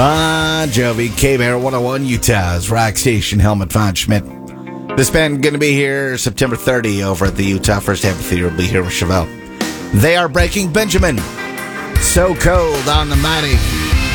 Bon Jovi, K-Bear 101, Utah's rock station, Helmut von Schmidt. This band going to be here September 30 over at the Utah First Amphitheater. Will be here with Chevelle. They are Breaking Benjamin. So Cold on the Mighty.